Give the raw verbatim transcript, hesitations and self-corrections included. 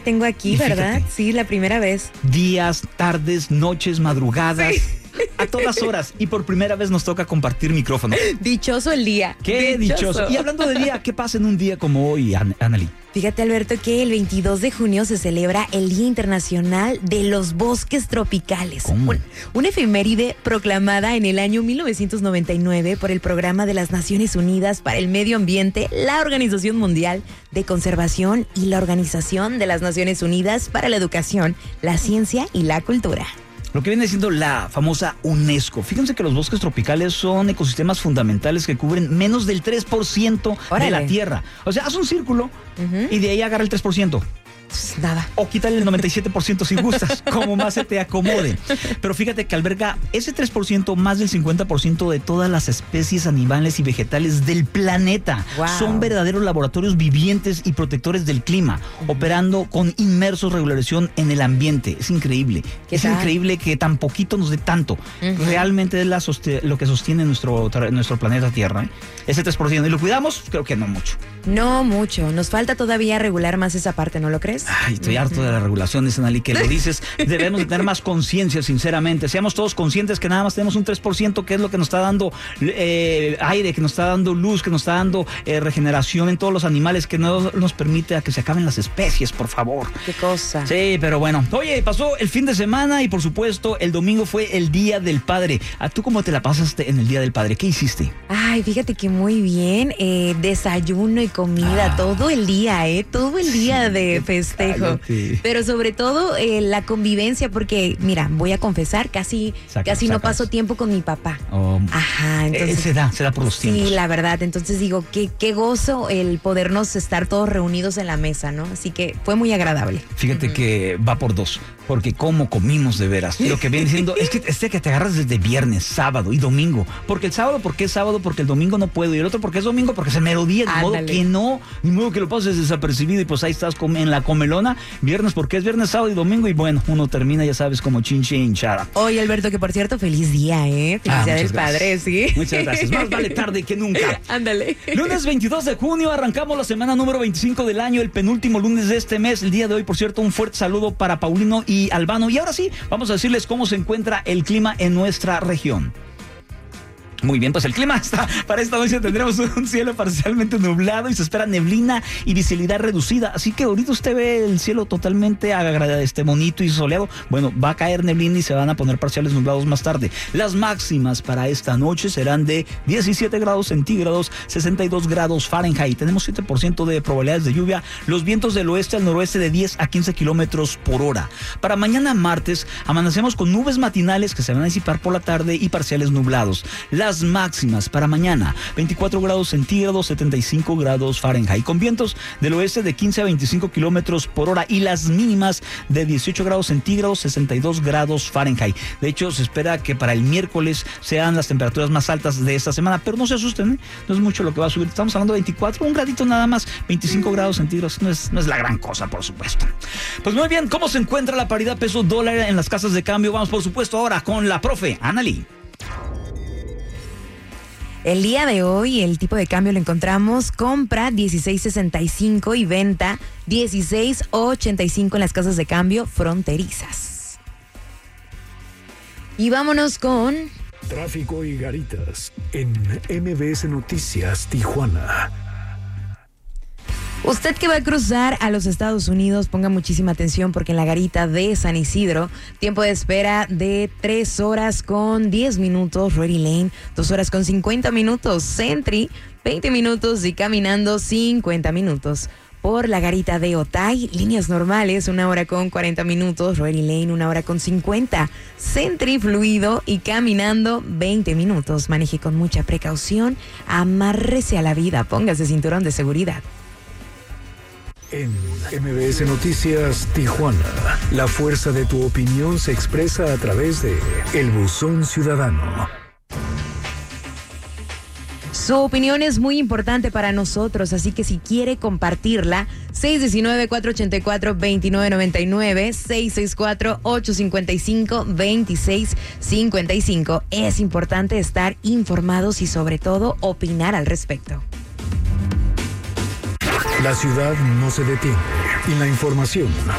Tengo aquí, Y ¿verdad? fíjate. Sí, la primera vez. Días, tardes, noches, madrugadas, Sí. a todas horas. Y por primera vez nos toca compartir micrófono. Dichoso el día. ¡Qué dichoso! Y hablando de día, ¿qué pasa en un día como hoy, An- Annalí? Fíjate, Alberto, que el veintidós de junio se celebra el Día Internacional de los Bosques Tropicales. ¿Cómo? Un- una efeméride proclamada en el año mil novecientos noventa y nueve por el Programa de las Naciones Unidas para el Medio Ambiente, la Organización Mundial de Conservación y la Organización de las Naciones Unidas para la Educación, la Ciencia y la Cultura. Lo que viene siendo la famosa UNESCO. Fíjense que los bosques tropicales son ecosistemas fundamentales que cubren menos del tres por ciento de Órale. la Tierra. O sea, haz un círculo Ujú. y de ahí agarra el tres por ciento. Pues, nada. O quítale el noventa y siete por ciento si gustas, como más se te acomode. Pero fíjate que alberga ese tres por ciento, más del cincuenta por ciento de todas las especies animales y vegetales del planeta. Wow. Son verdaderos laboratorios vivientes y protectores del clima, operando con inmersos regulación en el ambiente. Es increíble. ¿Qué Es tal? increíble que tan poquito nos dé tanto. Ujú. Realmente es la soste- lo que sostiene nuestro, tra- nuestro planeta Tierra. ¿eh? Ese tres por ciento. ¿Y lo cuidamos? Creo que no mucho. No mucho. Nos falta todavía regular más esa parte, ¿no lo crees? Ay, estoy harto de las regulaciones, Annalí, que lo dices. Debemos de tener más conciencia, sinceramente. Seamos todos conscientes que nada más tenemos un tres por ciento, que es lo que nos está dando eh, aire, que nos está dando luz, que nos está dando eh, regeneración en todos los animales, que no nos permite a que se acaben las especies, por favor. Qué cosa. Sí, pero bueno. Oye, pasó el fin de semana y por supuesto el domingo fue el Día del Padre. ¿A tú cómo te la pasaste en el Día del Padre? ¿Qué hiciste? Ay, fíjate que muy bien. eh, desayuno y comida Ah. todo el día, ¿eh? Todo el día Sí, de festejo. cállate. Pero sobre todo eh, la convivencia, porque, mira, voy a confesar, casi, Saca- casi no sacas. paso tiempo con mi papá. Oh, Ajá, eh, entonces. se da, se da por los tiempos. Sí, la verdad. Entonces digo, qué, qué gozo el podernos estar todos reunidos en la mesa, ¿no? Así que fue muy agradable. Fíjate que va por dos, porque cómo comimos de veras. Lo que viene diciendo es que este que te agarras desde viernes, sábado y domingo. Porque el sábado, porque es sábado, porque el domingo no puedo. Y el otro, porque es domingo, porque es el mero día. Ni modo Ándale. que no, ni modo que lo pases desapercibido y pues ahí estás com- en la comelona. Viernes, porque es viernes, sábado y domingo. Y bueno, uno termina, ya sabes, como chinche hinchada. Oye, Alberto, que por cierto, feliz día, ¿eh? Feliz Ah, día del muchas gracias. padre, ¿sí? Muchas gracias. Más vale tarde que nunca. Ándale. Lunes veintidós de junio, arrancamos la semana número veinticinco del año, el penúltimo lunes de este mes. El día de hoy, por cierto, un fuerte saludo para Paulino y Albano. Y ahora sí, vamos a decirles cómo se encuentra el clima en nuestra región. Muy bien, pues el clima está, para esta noche tendremos un cielo parcialmente nublado y se espera neblina y visibilidad reducida, así que ahorita usted ve el cielo totalmente agra- este bonito y soleado. Bueno, va a caer neblina y se van a poner parciales nublados más tarde. Las máximas para esta noche serán de diecisiete grados centígrados, sesenta y dos grados Fahrenheit. Tenemos siete por ciento de probabilidades de lluvia, los vientos del oeste al noroeste de diez a quince kilómetros por hora. Para mañana martes, amanecemos con nubes matinales que se van a disipar por la tarde y parciales nublados. Las máximas para mañana, veinticuatro grados centígrados, setenta y cinco grados Fahrenheit, con vientos del oeste de quince a veinticinco kilómetros por hora, y las mínimas de dieciocho grados centígrados, sesenta y dos grados Fahrenheit. De hecho, se espera que para el miércoles sean las temperaturas más altas de esta semana, pero no se asusten, ¿eh? No es mucho lo que va a subir. Estamos hablando de veinticuatro, un gradito nada más, veinticinco grados centígrados, no es, no es la gran cosa, por supuesto. Pues muy bien, ¿cómo se encuentra la paridad peso-dólar en las casas de cambio? Vamos, por supuesto, ahora con la profe Annalí. El día de hoy el tipo de cambio lo encontramos compra dieciséis sesenta y cinco y venta dieciséis ochenta y cinco en las casas de cambio fronterizas. Y vámonos con Tráfico y garitas en M B S Noticias Tijuana. usted que va a cruzar a los Estados Unidos, ponga muchísima atención porque en la garita de San Isidro, tiempo de espera de tres horas con diez minutos, Ready Lane, dos horas con cincuenta minutos, Sentry, veinte minutos y caminando cincuenta minutos. Por la garita de Otay, líneas normales, una hora con cuarenta minutos, Ready Lane, una hora con cincuenta, Sentry fluido y caminando veinte minutos. Maneje con mucha precaución, amárrese a la vida, póngase cinturón de seguridad. En M B S Noticias Tijuana, la fuerza de tu opinión se expresa a través de El Buzón Ciudadano. Su opinión es muy importante para nosotros, así que si quiere compartirla, seis uno nueve, cuatro ocho cuatro, dos nueve nueve nueve, seis seis cuatro, ocho cinco cinco, dos seis cinco cinco. Es importante estar informados y sobre todo opinar al respecto. La ciudad no se detiene y la información